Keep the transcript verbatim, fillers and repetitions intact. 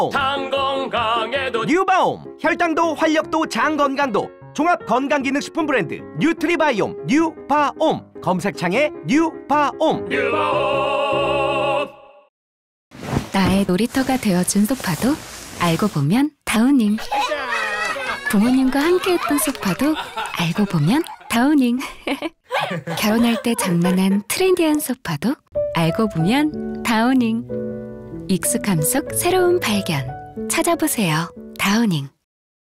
장 건강에도 뉴바옴. 혈당도 활력도 장 건강도 종합 건강기능식품 브랜드 뉴트리바이옴 뉴바옴. 검색창에 뉴바옴. 뉴바옴. 나의 놀이터가 되어준 소파도 알고 보면 다우닝. 부모님과 함께했던 소파도 알고 보면 다우닝. 결혼할 때 장만한 트렌디한 소파도 알고 보면 다우닝. 익숙함 속 새로운 발견. 찾아보세요. 다우닝.